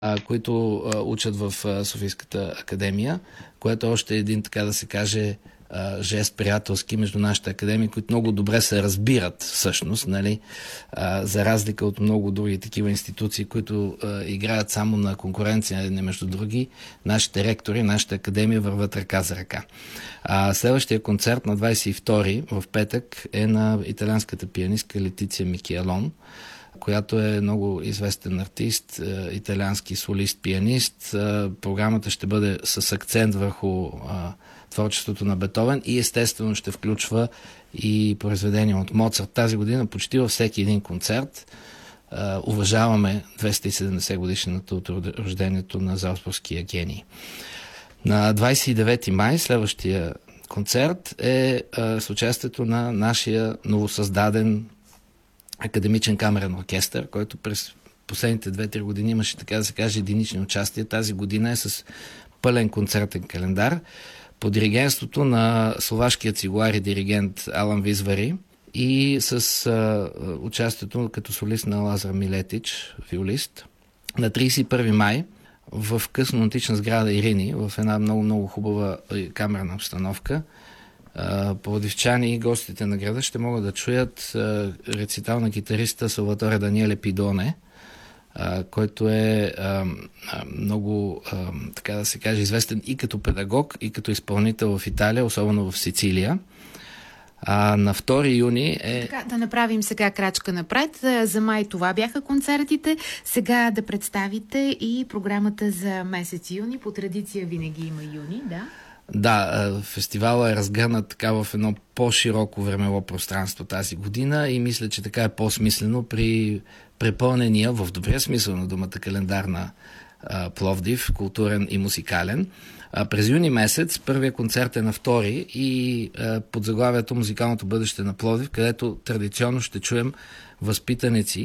които учат в Софийската академия, което е още един, така да се каже, жест приятелски между нашите академии, които много добре се разбират всъщност, нали? За разлика от много други такива институции, които играят само на конкуренция не между други, нашите ректори, нашите академии върват ръка за ръка. Следващия концерт на 22-ри в петък е на италианската пианистка Летиция Микелон, която е много известен артист, италиански солист-пианист. Програмата ще бъде с акцент върху творчеството на Бетовен и естествено ще включва и произведения от Моцарт. Тази година почти във всеки един концерт уважаваме 270 годишнината от рождението на Залцбургския гений. На 29 май следващия концерт е с участието на нашия новосъздаден академичен камерен оркестър, който през последните 2-3 години имаше, така да се каже, единични участия. Тази година е с пълен концертен календар по диригентството на словашкият цигулар и диригент Алан Визвари и с участието като солист на Лазар Милетич, виолист. На 31 май в късно антична сграда Ирини, в една много хубава камерна обстановка, пловдивчани и гостите на града ще могат да чуят рецитал на гитариста Салваторе Даниеле Пидоне, който е много, така да се каже, известен и като педагог, и като изпълнител в Италия, особено в Сицилия. На 2 юни е... Така, да направим сега крачка напред. За май това бяха концертите. Сега да представите и програмата за месец юни. По традиция винаги има юни, да? Да, фестивалът е разгърнат така в едно по-широко времево пространство тази година и мисля, че така е по-смислено при препълнения, в добрия смисъл на думата, календар на Пловдив, културен и музикален. През юни месец първият концерт е на 2 и под заглавието "Музикалното бъдеще на Пловдив", където традиционно ще чуем възпитаници